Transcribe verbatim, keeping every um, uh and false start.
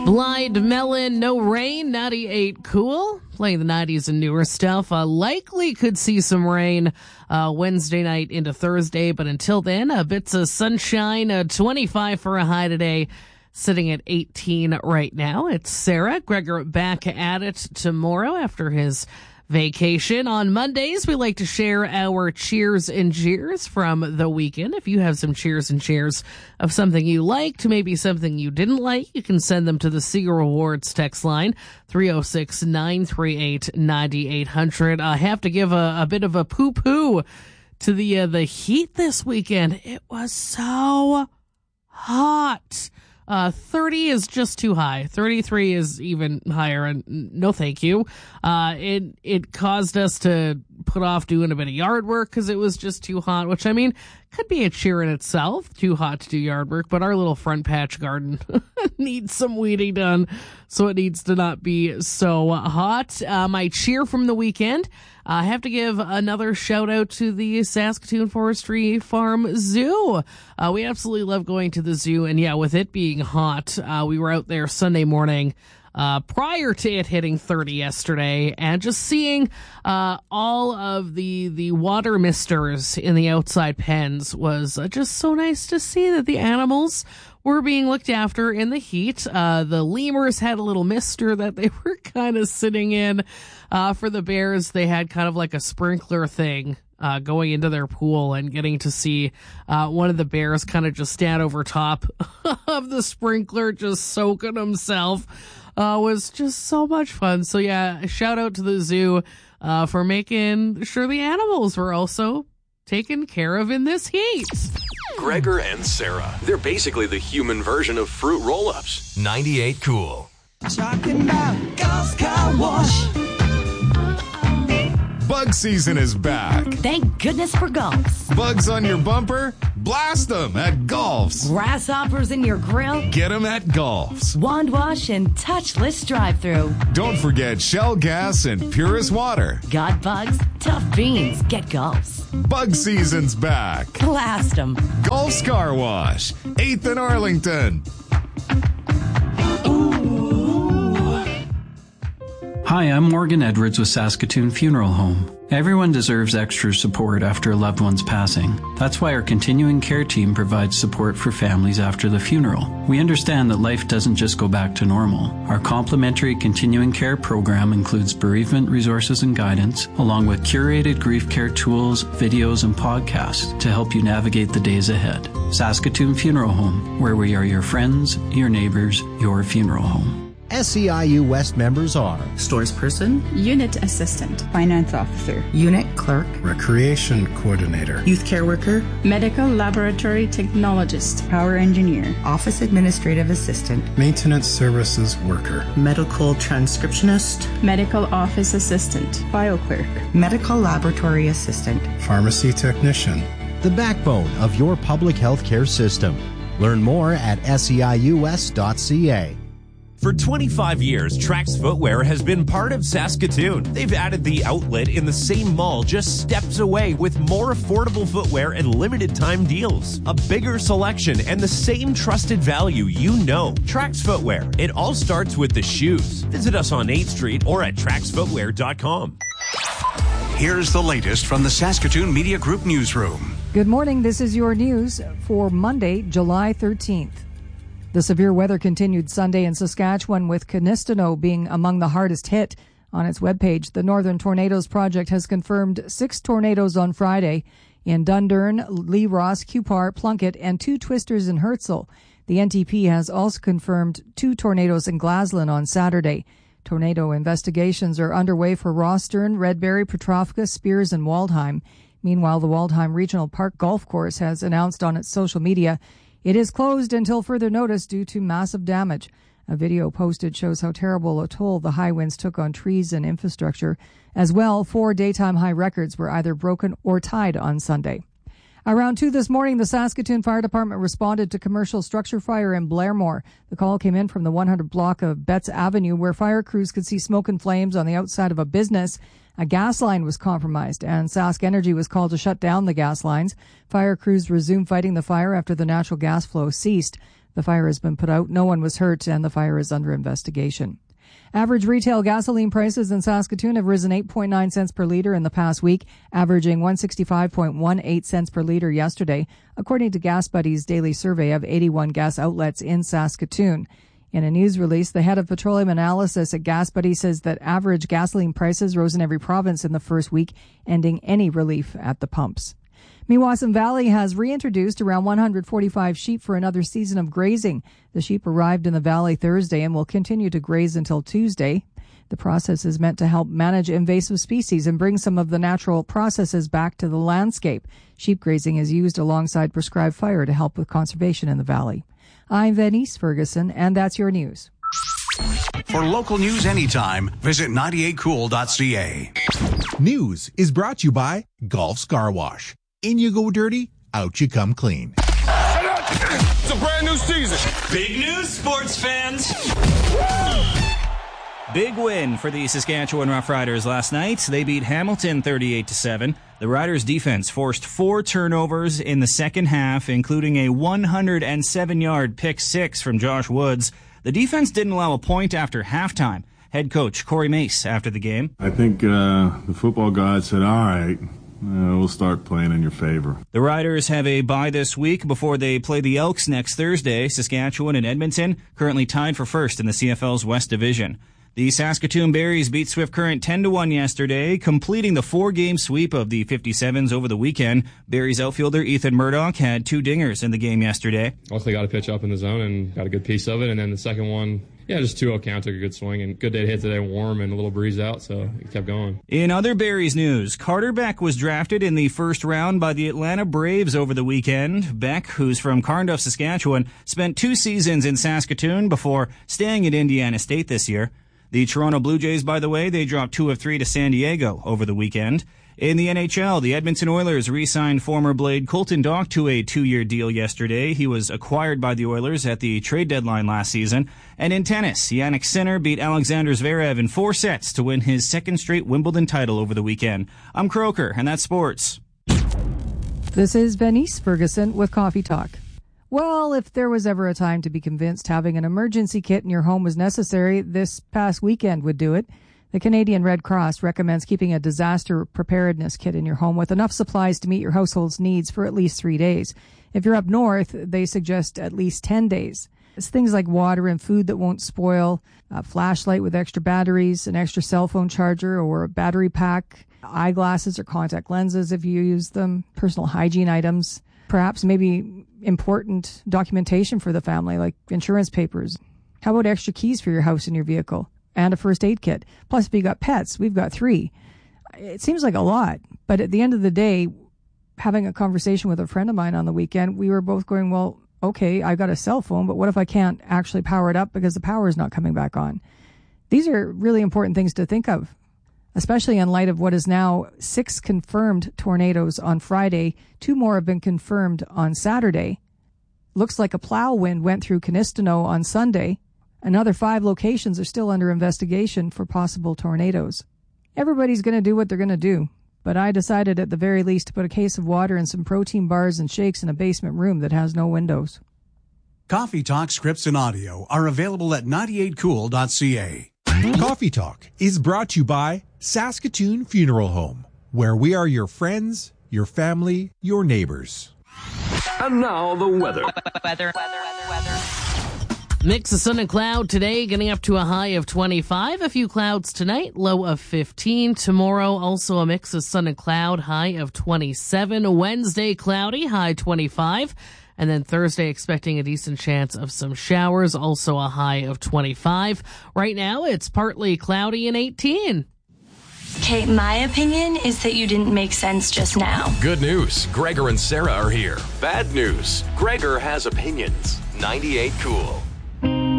Blind Melon, No Rain, ninety-eight Cool. Playing the nineties and newer stuff. Uh, likely could see some rain uh, Wednesday night into Thursday, but until then, uh, bits of sunshine. Uh, twenty-five for a high today, sitting at eighteen right now. It's Sarah. Gregor back at it tomorrow after his vacation. On Mondays, we like to share our cheers and cheers from the weekend. If you have some cheers and cheers of something you liked, maybe something you didn't like, you can send them to the Seagull Rewards text line, three oh six, nine three eight, nine eight hundred. I have to give a, a bit of a poo-poo to the, uh, the heat this weekend. It was so hot. Uh, thirty is just too high. thirty-three is even higher, and no thank you. Uh, it, it caused us to put off doing a bit of yard work because it was just too hot, which, I mean, could be a cheer in itself. Too hot to do yard work, but our little front patch garden needs some weeding done, so it needs to not be so hot. Uh, my cheer from the weekend, I have to give another shout out to the Saskatoon Forestry Farm Zoo. Uh, we absolutely love going to the zoo, and yeah, with it being hot, uh, we were out there Sunday morning uh, prior to it hitting thirty yesterday, and just seeing uh, all of the the water misters in the outside pens was uh, just so nice to see that the animals were being looked after in the heat. Uh, the lemurs had a little mister that they were kind of sitting in. Uh, for the bears, they had kind of like a sprinkler thing uh, going into their pool, and getting to see uh, one of the bears kind of just stand over top of the sprinkler, just soaking himself, uh, was just so much fun. So yeah, shout out to the zoo uh, for making sure the animals were also taken care of in this heat. Gregor and Sarah. They're basically the human version of fruit roll-ups. ninety-eight Cool. Talking about Golf Car Wash. Bug season is back. Thank goodness for Golfs. Bugs on your bumper? Blast them at Golfs. Grasshoppers in your grill? Get them at Golfs. Wand wash and touchless drive-through. Don't forget Shell gas and purest water. Got bugs? Tough beans. Get Golfs. Bug season's back. Blast them. Golfs Car Wash, eighth and Arlington. Hi, I'm Morgan Edwards with Saskatoon Funeral Home. Everyone deserves extra support after a loved one's passing. That's why our continuing care team provides support for families after the funeral. We understand that life doesn't just go back to normal. Our complimentary continuing care program includes bereavement resources and guidance, along with curated grief care tools, videos, and podcasts to help you navigate the days ahead. Saskatoon Funeral Home, where we are your friends, your neighbors, your funeral home. S C I U West members are Stores Person, Unit Assistant, Finance Officer, Unit Clerk, Recreation Coordinator, Youth Care Worker, Medical Laboratory Technologist, Power Engineer, Office Administrative Assistant, Maintenance Services Worker, Medical Transcriptionist, Medical Office Assistant, File Clerk, Medical Laboratory Assistant, Pharmacy Technician. The backbone of your public health care system. Learn more at S E I U S dot C A. For twenty-five years, Trax Footwear has been part of Saskatoon. They've added the outlet in the same mall just steps away with more affordable footwear and limited time deals. A bigger selection and the same trusted value you know. Trax Footwear. It all starts with the shoes. Visit us on eighth Street or at trax footwear dot com. Here's the latest from the Saskatoon Media Group newsroom. Good morning. This is your news for Monday, July thirteenth. The severe weather continued Sunday in Saskatchewan, with Canistano being among the hardest hit. On its webpage, the Northern Tornadoes Project has confirmed six tornadoes on Friday in Dundurn, Lee Ross, Cupar, Plunkett, and two twisters in Herzl. The N T P has also confirmed two tornadoes in Glasgow on Saturday. Tornado investigations are underway for Rostern, Redberry, Petrovka, Spears, and Waldheim. Meanwhile, the Waldheim Regional Park Golf Course has announced on its social media it is closed until further notice due to massive damage. A video posted shows how terrible a toll the high winds took on trees and infrastructure. As well, four daytime high records were either broken or tied on Sunday. Around two this morning, the Saskatoon Fire Department responded to commercial structure fire in Blairmore. The call came in from the one hundred block of Betts Avenue, where fire crews could see smoke and flames on the outside of a business. A gas line was compromised, and Sask Energy was called to shut down the gas lines. Fire crews resumed fighting the fire after the natural gas flow ceased. The fire has been put out. No one was hurt, and the fire is under investigation. Average retail gasoline prices in Saskatoon have risen eight point nine cents per litre in the past week, averaging one hundred sixty-five point one eight cents per litre yesterday, according to Gas Buddy's daily survey of eighty-one gas outlets in Saskatoon. In a news release, the head of petroleum analysis at Gas Buddy says that average gasoline prices rose in every province in the first week, ending any relief at the pumps. Meewasin Valley has reintroduced around one hundred forty-five sheep for another season of grazing. The sheep arrived in the valley Thursday and will continue to graze until Tuesday. The process is meant to help manage invasive species and bring some of the natural processes back to the landscape. Sheep grazing is used alongside prescribed fire to help with conservation in the valley. I'm Venice Ferguson, and that's your news. For local news anytime, visit ninety-eight cool dot c a. News is brought to you by Golf's Car Wash. In you go dirty, out you come clean. It's a brand new season. Big news, sports fans. Big win for the Saskatchewan Roughriders last night. They beat Hamilton thirty-eight to seven. The Riders' defense forced four turnovers in the second half, including a one hundred seven yard pick six from Josh Woods. The defense didn't allow a point after halftime. Head coach Corey Mace after the game. I think uh, the football gods said, all right, Uh, we'll start playing in your favor. The Riders have a bye this week before they play the Elks next Thursday. Saskatchewan and Edmonton currently tied for first in the C F L's West Division. The Saskatoon Berries beat Swift Current ten to one yesterday, completing the four-game sweep of the fifty-sevens over the weekend. Berries outfielder Ethan Murdoch had two dingers in the game yesterday. Also got a pitch up in the zone and got a good piece of it, and then the second one, yeah, just two oh count, took a good swing, and good day to hit today, warm and a little breeze out, so it kept going. In other Berries news, Carter Beck was drafted in the first round by the Atlanta Braves over the weekend. Beck, who's from Carnduff, Saskatchewan, spent two seasons in Saskatoon before staying at Indiana State this year. The Toronto Blue Jays, by the way, they dropped two of three to San Diego over the weekend. In the N H L, the Edmonton Oilers re-signed former Blade Colton Dach to a two-year deal yesterday. He was acquired by the Oilers at the trade deadline last season. And in tennis, Jannik Sinner beat Alexander Zverev in four sets to win his second straight Wimbledon title over the weekend. I'm Croker, and that's sports. This is Venice Ferguson with Coffee Talk. Well, if there was ever a time to be convinced having an emergency kit in your home was necessary, this past weekend would do it. The Canadian Red Cross recommends keeping a disaster preparedness kit in your home with enough supplies to meet your household's needs for at least three days. If you're up north, they suggest at least ten days. It's things like water and food that won't spoil, a flashlight with extra batteries, an extra cell phone charger or a battery pack, eyeglasses or contact lenses if you use them, personal hygiene items, perhaps maybe important documentation for the family like insurance papers. How about extra keys for your house and your vehicle? And a first aid kit. Plus, if you got pets, we've got three. It seems like a lot, but at the end of the day, having a conversation with a friend of mine on the weekend, we were both going, well, okay, I got a cell phone, but what if I can't actually power it up because the power is not coming back on? These are really important things to think of, especially in light of what is now six confirmed tornadoes on Friday. Two more have been confirmed on Saturday. Looks like a plow wind went through Canistano on Sunday. Another five locations are still under investigation for possible tornadoes. Everybody's going to do what they're going to do, but I decided at the very least to put a case of water and some protein bars and shakes in a basement room that has no windows. Coffee Talk scripts and audio are available at ninety-eight cool dot c a. Coffee Talk is brought to you by Saskatoon Funeral Home, where we are your friends, your family, your neighbors. And now the weather. Weather, weather, weather, weather. Mix of sun and cloud today, getting up to a high of twenty-five. A few clouds tonight, low of fifteen. Tomorrow, also a mix of sun and cloud, high of twenty-seven. Wednesday, cloudy, high twenty-five. And then Thursday, expecting a decent chance of some showers, also a high of twenty-five. Right now, it's partly cloudy and eighteen. Okay, my opinion is that you didn't make sense just now. Good news. Gregor and Sarah are here. Bad news. Gregor has opinions. ninety-eight Cool.